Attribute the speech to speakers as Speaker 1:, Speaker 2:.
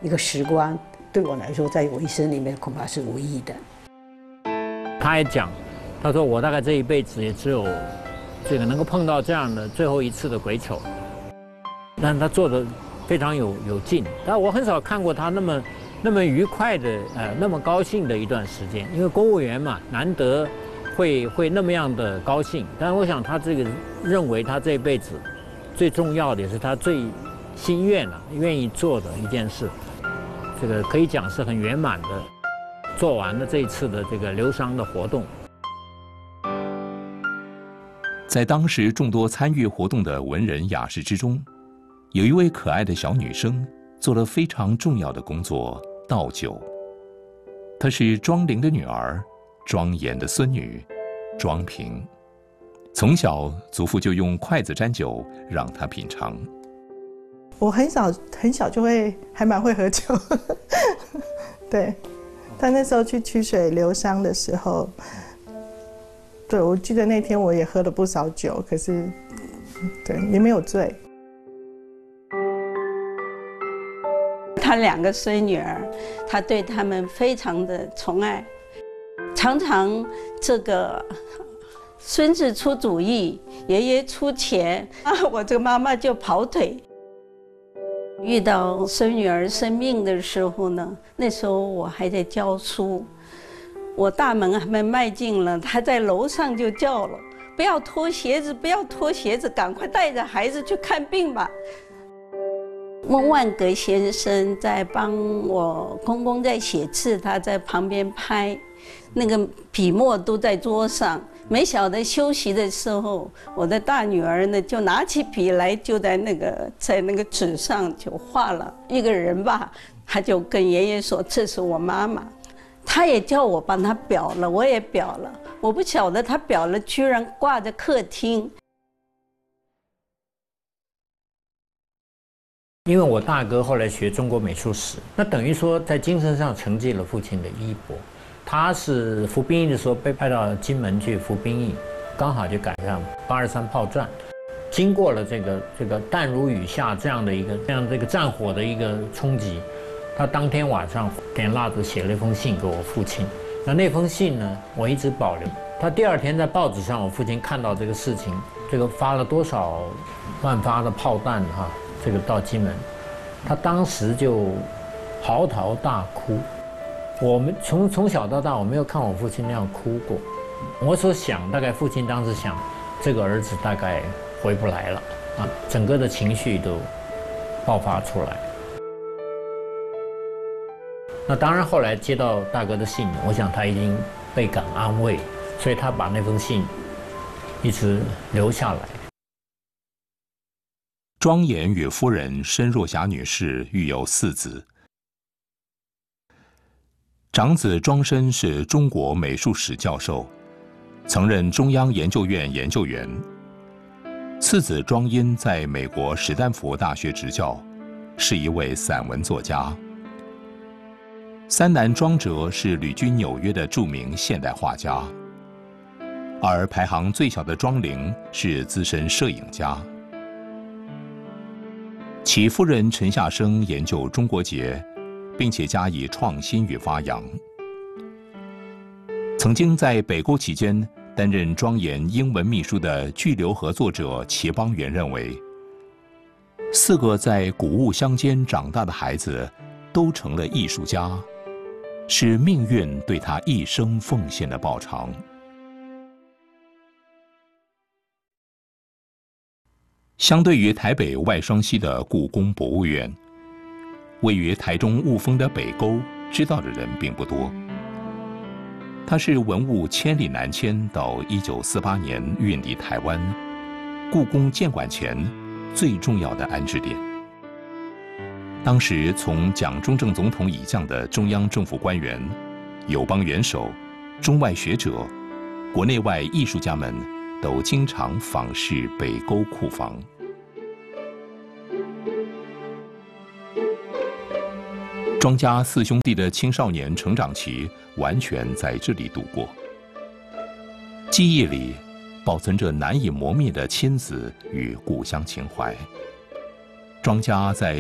Speaker 1: 一个时光，对我来说，在我一生里面恐怕是唯一的。
Speaker 2: 他也讲，他说我大概这一辈子也只有这个能够碰到这样的最后一次的鬼丑，但他做的非常有劲。但我很少看过他那么愉快的那么高兴的一段时间，因为公务员嘛，难得会那么样的高兴。但是我想他这个认为他这一辈子最重要的也是他最心愿愿意做的一件事，这个可以讲是很圆满的做完了这一次的这个疗伤的活动。
Speaker 3: 在当时众多参与活动的文人雅士之中，有一位可爱的小女生做了非常重要的工作——倒酒。她是庄灵的女儿，庄严的孙女，庄平。从小，祖父就用筷子沾酒让她品尝。
Speaker 4: 我很小就还蛮会喝酒，对。他那时候去曲水疗伤的时候，对，我记得那天我也喝了不少酒，可是，对，也没有醉。
Speaker 5: 他2个孙女儿，他对他们非常的宠爱，常常这个孙子出主意，爷爷出钱我这个妈妈就跑腿。遇到孙女儿生病的时候呢，那时候我还在教书，我大门还没迈进了，他在楼上就叫了：“不要脱鞋子，不要脱鞋子，赶快带着孩子去看病吧。”翁万格先生在帮我公公在写字，他在旁边拍，那个笔墨都在桌上。没晓得休息的时候，我的大女儿呢就拿起笔来，就在那个纸上就画了一个人吧。他就跟爷爷说：“这是我妈妈。”他也叫我帮他裱了，我也裱了。我不晓得他裱了，居然挂在客厅。
Speaker 2: 因为我大哥后来学中国美术史，那等于说在精神上承继了父亲的衣钵。他是服兵役的时候被派到金门去服兵役，刚好就赶上823炮战，经过了这个弹如雨下这样这个战火的一个冲击，他当天晚上点蜡烛写了一封信给我父亲。那封信呢，我一直保留。他第2天在报纸上，我父亲看到这个事情，这个发了多少万发的炮弹这个到金门，他当时就嚎啕大哭。我们从小到大，我没有看我父亲那样哭过。我所想，大概父亲当时想，这个儿子大概回不来了整个的情绪都爆发出来。那当然，后来接到大哥的信，我想他已经倍感安慰，所以他把那封信一直留下来。
Speaker 3: 庄严与夫人申若霞女士育有4子。长子庄申是中国美术史教授，曾任中央研究院研究员。次子庄殷在美国史丹佛大学执教，是一位散文作家。三男庄哲是旅居纽约的著名现代画家，而排行最小的庄灵是资深摄影家。其夫人陈夏生研究中国结，并且加以创新与发扬。曾经在北沟期间担任庄严英文秘书的巨流合作者齐邦媛认为，4个在谷物乡间长大的孩子都成了艺术家，是命运对他一生奉献的报偿。相对于台北外双溪的故宫博物院，位于台中雾峰的北沟，知道的人并不多。它是文物千里南迁到1948年运抵台湾，故宫建馆前最重要的安置点。当时从蒋中正总统以降的中央政府官员、友邦元首、中外学者、国内外艺术家们都经常访视北沟库房。庄家4兄弟的青少年成长期完全在这里度过，记忆里保存着难以磨灭的亲子与故乡情怀。庄家在